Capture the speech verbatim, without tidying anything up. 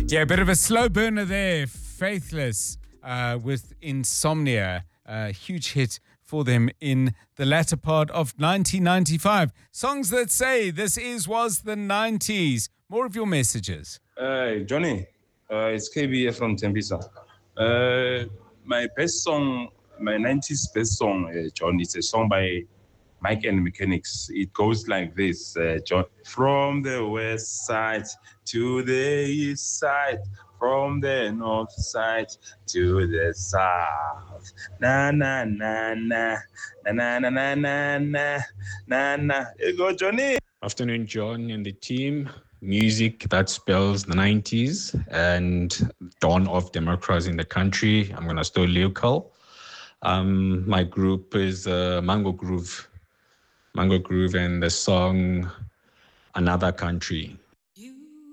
Yeah, a bit of a slow burner there. Faithless uh, with Insomnia. A huge hit for them in the latter part of nineteen ninety-five. Songs that say this is was the nineties. More of your messages. Uh, Johnny, uh, it's K B from Tembisa. Uh, my best song, my nineties best song, uh, John, is a song by Mike and Mechanics. It goes like this, uh, John. From the west side to the east side, from the north side to the south. Na na na na na na na na na na na na. Here you go, Johnny. Afternoon, John and the team. Music that spells the nineties and dawn of democracy in the country. I'm gonna stay local. Um, my group is uh, Mango Groove. Mango Groove and the song Another Country.